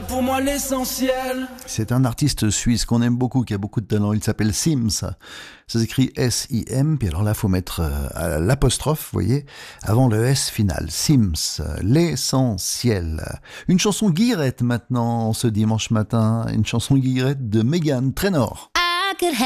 pour moi l'essentiel. C'est un artiste suisse qu'on aime beaucoup, qui a beaucoup de talent. Il s'appelle Sims. Ça s'écrit S-I-M, puis alors là, faut mettre l'apostrophe, vous voyez, avant le S final. Sims, l'essentiel. Une chanson guillerette maintenant, ce dimanche matin. Une chanson guillerette de Meghan Trainor.